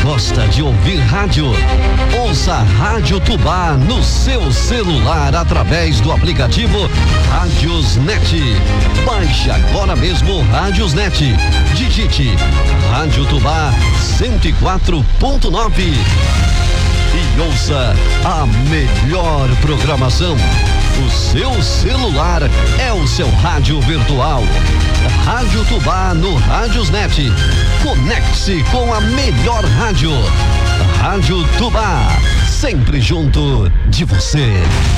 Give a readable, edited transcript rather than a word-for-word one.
gosta de ouvir rádio? Ouça a Rádio Tubá no seu celular através do aplicativo Rádiosnet. Baixe agora mesmo o Rádiosnet. Digite Rádio Tubá 104.9 e ouça a melhor programação. O seu celular é o seu rádio virtual. Rádio Tubá no Rádiosnet. Conecte-se com a melhor rádio. Rádio Tubá, sempre junto de você.